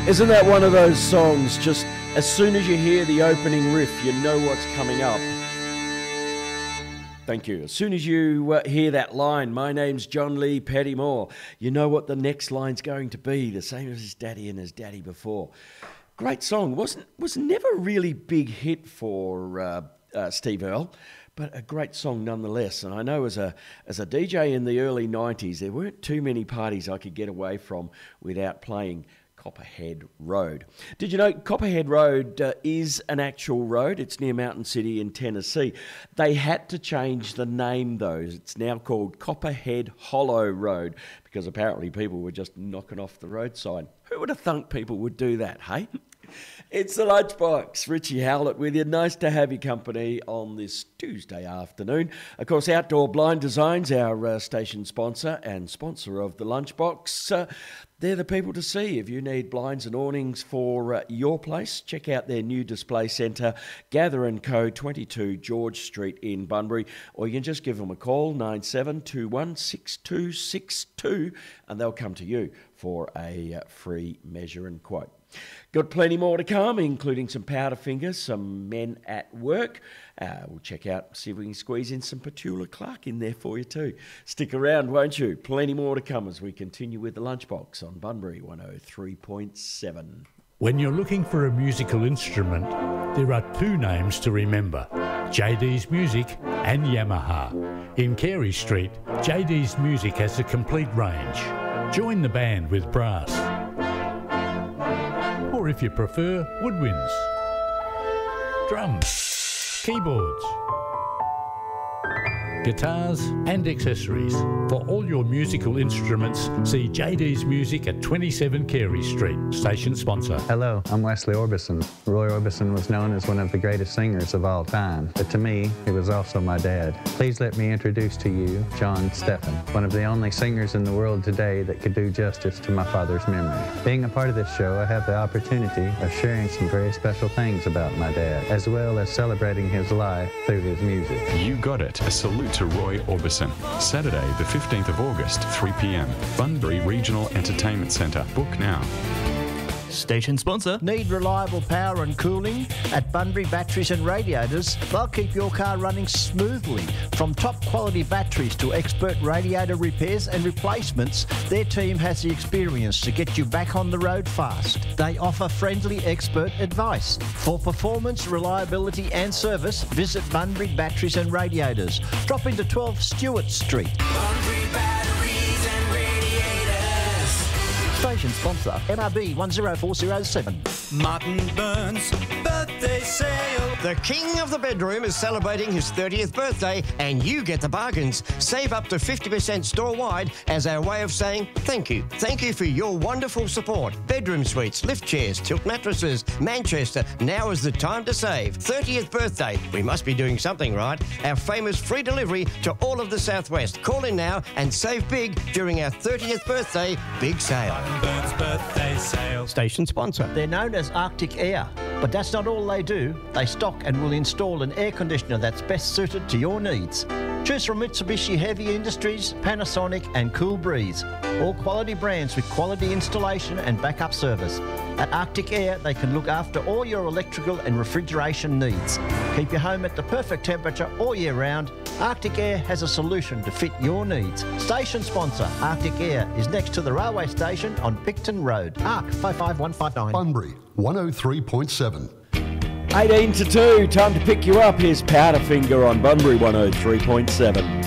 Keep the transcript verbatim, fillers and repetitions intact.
Isn't that one of those songs, just as soon as you hear the opening riff, you know what's coming up? Thank you. As soon as you uh, hear that line, my name's John Lee Pettymore, you know what the next line's going to be, the same as his daddy and his daddy before. Great song. Wasn't was never a really big hit for uh, uh, Steve Earle, but a great song nonetheless. And I know as a as a D J in the early nineties, there weren't too many parties I could get away from without playing Copperhead Road. Did you know Copperhead Road uh, is an actual road? It's near Mountain City in Tennessee. They had to change the name though. It's now called Copperhead Hollow Road because apparently people were just knocking off the roadside. Who would have thunk people would do that, hey? It's the Lunchbox. Richie Howlett with you. Nice to have your company on this Tuesday afternoon. Of course, Outdoor Blind Designs, our uh, station sponsor and sponsor of the Lunchbox. Uh, they're the people to see. If you need blinds and awnings for uh, your place, check out their new display centre, Gather and Co, twenty-two George Street in Bunbury, or you can just give them a call, nine seven two one six two six two, and they'll come to you for a uh, free measure and quote. Got plenty more to come, including some Powderfinger, some Men at Work. Uh, we'll check out, see if we can squeeze in some Petula Clark in there for you too. Stick around, won't you? Plenty more to come as we continue with the Lunchbox on Bunbury one oh three point seven. When you're looking for a musical instrument, there are two names to remember, J D's Music and Yamaha. In Carey Street, J D's Music has a complete range. Join the band with brass. Or if you prefer, woodwinds, drums, keyboards, guitars and accessories. For all your musical instruments, see J D's Music at twenty-seven Carey Street, station sponsor. Hello, I'm Wesley Orbison. Roy Orbison was known as one of the greatest singers of all time, but to me, he was also my dad. Please let me introduce to you John Steffen, one of the only singers in the world today that could do justice to my father's memory. Being a part of this show, I have the opportunity of sharing some very special things about my dad, as well as celebrating his life through his music. You got it. A salute to Roy Orbison. Saturday, the fifteenth of August, three p.m. Bunbury Regional Entertainment Centre. Book now. Station sponsor. Need reliable power and cooling? At Bunbury Batteries and Radiators, they'll keep your car running smoothly. From top quality batteries to expert radiator repairs and replacements, their team has the experience to get you back on the road fast. They offer friendly expert advice. For performance, reliability and service, visit Bunbury Batteries and Radiators. Drop into twelve Stewart Street. Bunbury Batteries and Radiators. Station sponsor, M R B one zero four zero seven. Martin Burns birthday sale. The king of the bedroom is celebrating his thirtieth birthday and you get the bargains. Save up to fifty percent store-wide as our way of saying thank you. Thank you for your wonderful support. Bedroom suites, lift chairs, tilt mattresses, Manchester. Now is the time to save. thirtieth birthday. We must be doing something right. Our famous free delivery to all of the Southwest. Call in now and save big during our thirtieth birthday big sale. Burns birthday sale. Station sponsor. They're known as Arctic Air, but that's not all they do. They stock and will install an air conditioner that's best suited to your needs. Choose from Mitsubishi Heavy Industries, Panasonic and Cool Breeze. All quality brands with quality installation and backup service. At Arctic Air, they can look after all your electrical and refrigeration needs. Keep your home at the perfect temperature all year round. Arctic Air has a solution to fit your needs. Station sponsor, Arctic Air, is next to the railway station on Picton Road. A R C five five one five nine. Bunbury one oh three point seven. eighteen to two, time to pick you up. Here's Powderfinger on Bunbury one oh three point seven.